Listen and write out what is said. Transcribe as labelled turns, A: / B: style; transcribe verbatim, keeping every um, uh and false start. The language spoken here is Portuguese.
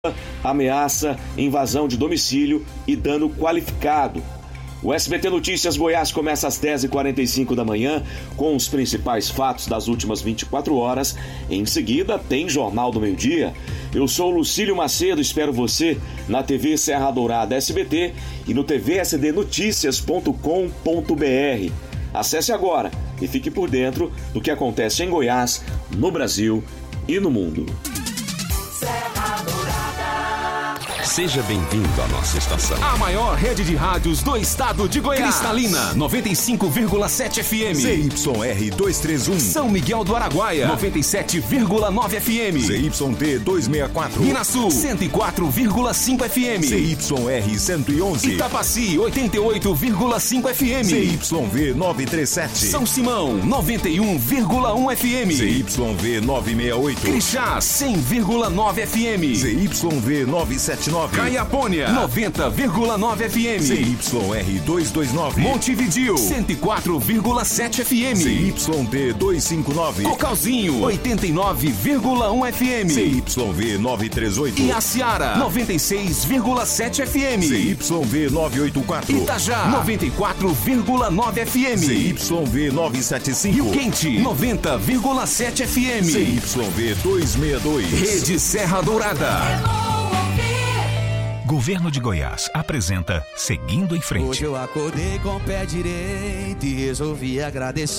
A: ameaça, invasão de domicílio e dano qualificado. O S B T Notícias Goiás começa às dez e quarenta e cinco da manhã com os principais fatos das últimas vinte e quatro horas. Em seguida, tem Jornal do Meio-Dia. Eu sou Lucílio Macedo, espero você na T V Serra Dourada S B T e no t v s d noticias ponto com ponto b r. Acesse agora e fique por dentro do que acontece em Goiás, no Brasil e no mundo.
B: Seja bem-vindo à nossa estação.
C: A maior rede de rádios do estado de Goiás.
B: Cristalina, noventa e cinco vírgula sete F M.
C: Z Y R duzentos e trinta e um.
B: São Miguel do Araguaia,
C: noventa e sete vírgula nove F M.
B: Z Y T duzentos e sessenta e quatro.
C: Minasul,
B: cento e quatro vírgula cinco F M.
C: Z Y R cento e onze.
B: Itapaci, oitenta e oito vírgula cinco F M.
C: Z Y V novecentos e trinta e sete.
B: São Simão, noventa e um vírgula um F M.
C: Z Y V novecentos e sessenta e oito.
B: Crixás, cem vírgula nove F M.
C: Z Y V novecentos e setenta e nove.
B: Caiapônia, noventa vírgula nove F M.
C: Z Y R duzentos e vinte e nove.
B: Montevidéu, cento e quatro vírgula sete F M.
C: Z Y T duzentos e cinquenta e nove.
B: Cocalzinho, oitenta e nove vírgula um F M.
C: Z Y V novecentos e trinta e oito.
B: Iaciara, noventa e seis vírgula sete F M.
C: Z Y V novecentos e oitenta e quatro.
B: Itajá, noventa e quatro vírgula nove F M.
C: Z Y V novecentos e setenta e cinco.
B: Rio Quente, noventa vírgula sete F M.
C: Z Y V duzentos e sessenta e dois.
B: Rede Serra Dourada.
D: Governo de Goiás apresenta Seguindo em Frente.
E: Hoje eu acordei com o pé direito e resolvi agradecer.